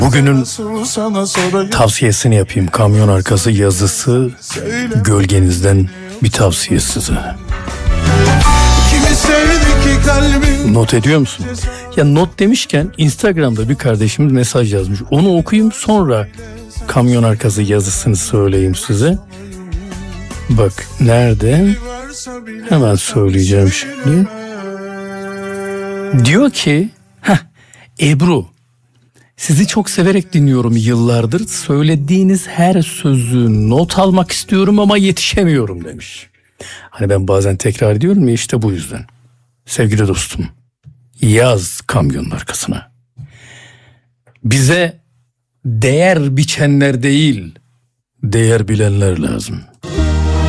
Bugünün tavsiyesini yapayım. Kamyon arkası yazısı, gölgenizden bir tavsiye size. Not ediyor musun? Ya not demişken Instagram'da bir kardeşimiz mesaj yazmış. Onu okuyayım, sonra kamyon arkası yazısını söyleyeyim size. Bak nerede? Hemen söyleyeceğim şimdi. Diyor ki Ebru, sizi çok severek dinliyorum yıllardır. Söylediğiniz her sözü not almak istiyorum ama yetişemiyorum demiş. Hani ben bazen tekrar ediyorum ya, işte bu yüzden. Sevgili dostum, yaz kamyonun arkasına. Bize değer biçenler değil, değer bilenler lazım.